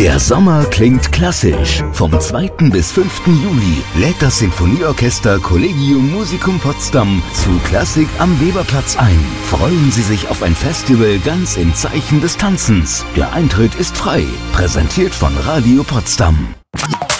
Der Sommer klingt klassisch. Vom 2. bis 5. Juli lädt das Sinfonieorchester Collegium Musicum Potsdam zu Klassik am Weberplatz ein. Freuen Sie sich auf ein Festival ganz im Zeichen des Tanzens. Der Eintritt ist frei. Präsentiert von Radio Potsdam.